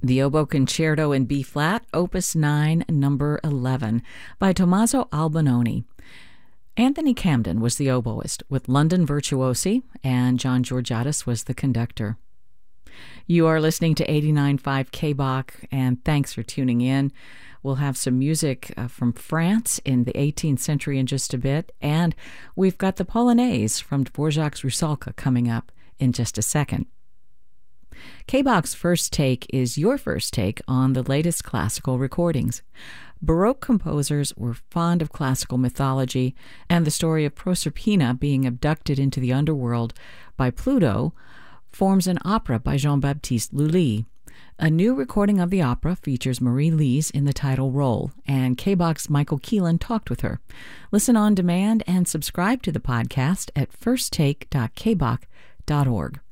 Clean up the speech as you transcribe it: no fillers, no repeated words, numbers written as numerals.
The Oboe Concerto in B-flat, Opus 9, number 11, by Tommaso Albinoni. Anthony Camden was the oboist, with London Virtuosi, and John Georgiadis was the conductor. You are listening to 89.5 KBOC, and thanks for tuning in. We'll have some music from France in the 18th century in just a bit, and we've got the Polonaise from Dvorak's Rusalka coming up in just a second. KBOC's First Take is your first take on the latest classical recordings. Baroque composers were fond of classical mythology, and the story of Proserpina being abducted into the underworld by Pluto forms an opera by Jean-Baptiste Lully. A new recording of the opera features Marie Lees in the title role, and KBOC's Michael Keelan talked with her. Listen on demand and subscribe to the podcast at firsttake.kboc.org.